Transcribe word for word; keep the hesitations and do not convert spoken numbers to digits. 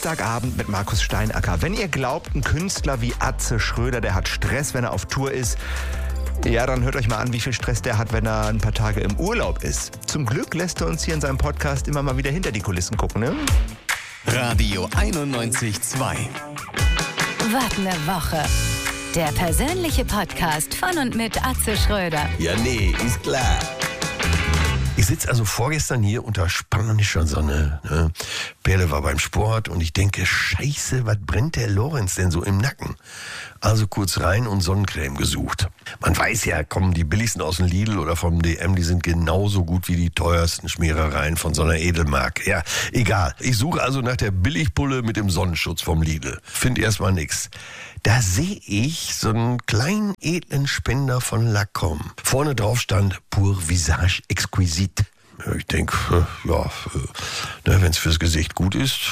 Dienstagabend mit Markus Steinacker. Wenn ihr glaubt, ein Künstler wie Atze Schröder, der hat Stress, wenn er auf Tour ist, ja, dann hört euch mal an, wie viel Stress der hat, wenn er ein paar Tage im Urlaub ist. Zum Glück lässt er uns hier in seinem Podcast immer mal wieder hinter die Kulissen gucken, ne? Radio einundneunzig Komma zwei. Was ne Woche. Der persönliche Podcast von und mit Atze Schröder. Ja, nee, ist klar. Ich sitze also vorgestern hier unter spanischer Sonne. Ne? Perle war beim Sport und ich denke, scheiße, was brennt der Lorenz denn so im Nacken? Also kurz rein und Sonnencreme gesucht. Man weiß ja, kommen die billigsten aus dem Lidl oder vom D M, die sind genauso gut wie die teuersten Schmierereien von so einer Edelmarke. Ja, egal. Ich suche also nach der Billigpulle mit dem Sonnenschutz vom Lidl. Find erstmal nix. Da sehe ich so einen kleinen edlen Spender von Lacombe. Vorne drauf stand Pour Visage Exquisite. Ich denke, ja, wenn es fürs Gesicht gut ist,